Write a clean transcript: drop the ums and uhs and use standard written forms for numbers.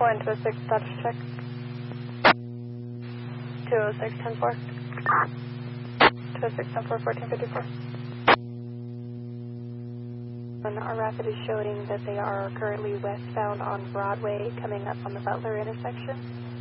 10-4 into a 6 status check. 206, 10-4. 206, 10-4, 1454. And our rapid is showing that they are currently westbound on Broadway coming up on the Butler intersection.